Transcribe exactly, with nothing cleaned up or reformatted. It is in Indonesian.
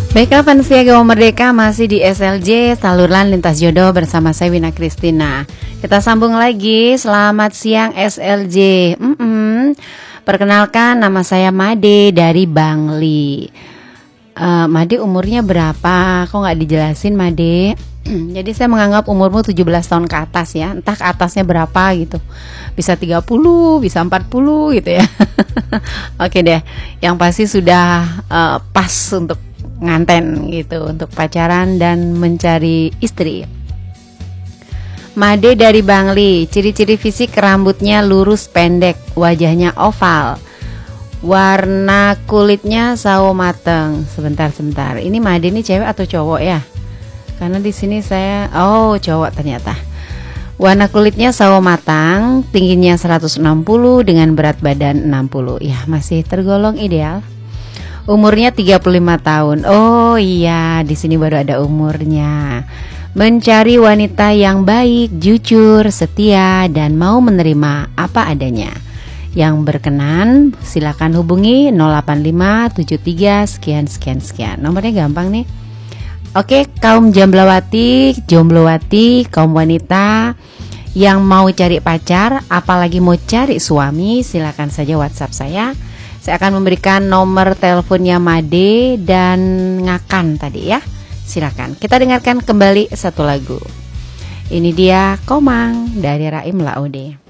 Baiklah fans Gawa Merdeka, masih di S L J Saluran Lintas Jodoh bersama saya Wina Kristina. Kita sambung lagi. Selamat siang S L J. Mm-mm. Perkenalkan, nama saya Made dari Bangli. uh, Made umurnya berapa? Kok nggak dijelasin Made? Jadi saya menganggap umurmu tujuh belas tahun ke atas ya. Entah ke atasnya berapa gitu. Bisa tiga puluh, bisa empat puluh gitu ya. Oke deh. Yang pasti sudah uh, pas untuk nganten gitu, untuk pacaran dan mencari istri. Made dari Bangli. Ciri-ciri fisik, rambutnya lurus pendek, wajahnya oval, warna kulitnya sawo mateng. Sebentar-sebentar. Ini Made ini cewek atau cowok ya? Karena di sini saya oh cowok ternyata. Warna kulitnya sawo matang, tingginya seratus enam puluh dengan berat badan enam puluh. Ya, masih tergolong ideal. Umurnya tiga puluh lima tahun. Oh iya, di sini baru ada umurnya. Mencari wanita yang baik, jujur, setia, dan mau menerima apa adanya. Yang berkenan silakan hubungi nol delapan lima tujuh tiga sekian sekian sekian. Nomornya gampang nih. Oke, kaum jamblawati, jomblowati, kaum wanita yang mau cari pacar, apalagi mau cari suami, silakan saja WhatsApp saya. Saya akan memberikan nomor teleponnya Made dan Ngakan tadi ya. Silakan. Kita dengarkan kembali satu lagu. Ini dia Komang dari Raim Laude.